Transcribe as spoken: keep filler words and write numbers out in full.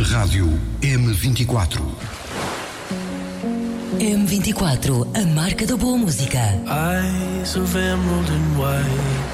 Rádio M vinte e quatro. M vinte e quatro, a marca da boa música. Eyes of emerald and white,